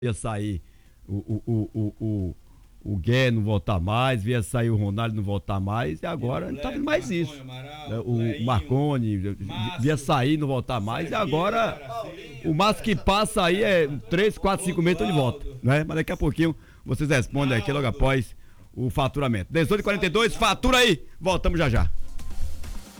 ia sair o Gué não voltar mais, ia sair o Ronaldo não voltar mais, e agora não tá vendo mais isso. O Marconi ia sair não voltar mais, e agora o máximo que passa aí é 3, 4, 5 meses de volta, né? Mas daqui a pouquinho vocês respondem aqui logo após o faturamento. 18h42, fatura aí, voltamos já já.